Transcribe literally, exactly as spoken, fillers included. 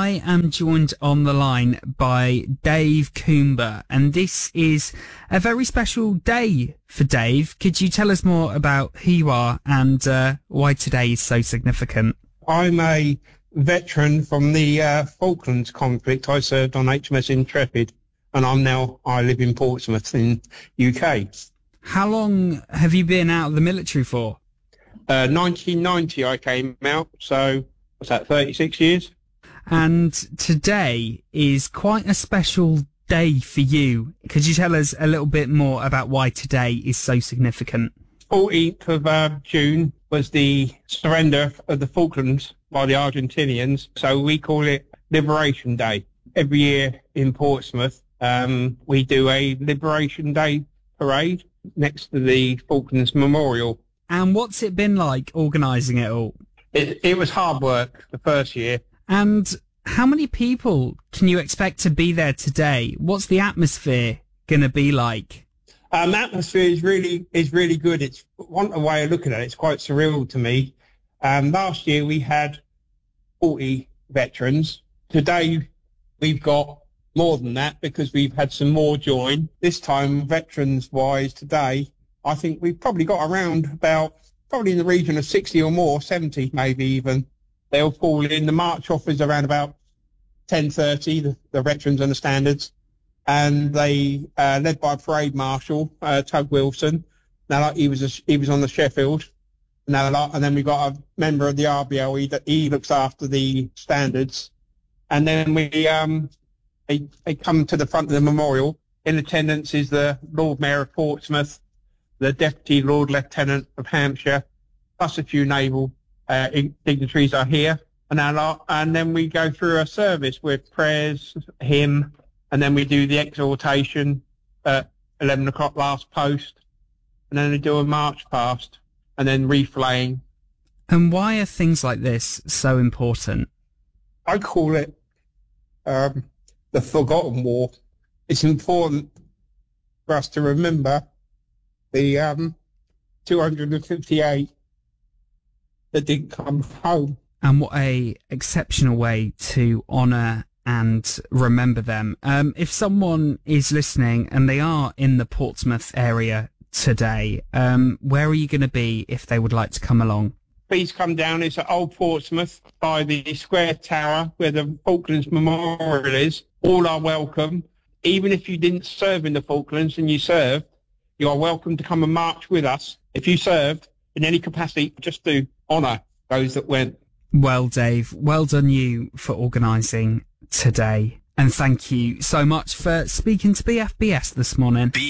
I am joined on the line by Dave Coomber, and this is a very special day for Dave. Could you tell us more about who you are and uh, why today is so significant? I'm a veteran from the uh, Falklands conflict. I served on H M S Intrepid, and I'm now, I live in Portsmouth in U K. How long have you been out of the military for? Uh, nineteen ninety I came out, so what's that, thirty-six years? And today is quite a special day for you. Could you tell us a little bit more about why today is so significant? fourteenth of uh, June was the surrender of the Falklands by the Argentinians, so we call it Liberation Day. Every year in Portsmouth, um, we do a Liberation Day parade next to the Falklands Memorial. And what's it been like organising it all? It, it was hard work the first year. And how many people can you expect to be there today? What's the atmosphere going to be like? Um, atmosphere is really is really good. It's one way of looking at it. It's quite surreal to me. Um, last year we had forty veterans. Today we've got more than that because we've had some more join. This time, veterans-wise, today, I think we've probably got around about, probably in the region of sixty or more, seventy maybe even. They'll fall in. The march off is around about ten thirty, the, the veterans and the standards. And they, uh, led by Parade Marshal, uh, Tug Wilson. Now, like, he was a, he was on the Sheffield. Now, like, and then we've got a member of the R B L, he, he looks after the standards. And then we, um, they, they come to the front of the memorial. In attendance is the Lord Mayor of Portsmouth, the Deputy Lord Lieutenant of Hampshire, plus a few naval uh, dignitaries are here. And, our, and then we go through a service with prayers, hymn, and then we do the exhortation at eleven o'clock last post, and then they do a march past, and then reflaying. And why are things like this so important? I call it um, the forgotten war. It's important for us to remember the um, two hundred fifty-eight that didn't come home. And what a exceptional way to honour and remember them. Um, if someone is listening and they are in the Portsmouth area today, um, where are you going to be if they would like to come along? Please come down. It's at Old Portsmouth by the Square Tower where the Falklands Memorial is. All are welcome. Even if you didn't serve in the Falklands and you served, you are welcome to come and march with us. If you served in any capacity, just to honour those that went. Well, Dave, well done you for organising today. And thank you so much for speaking to B F B S this morning.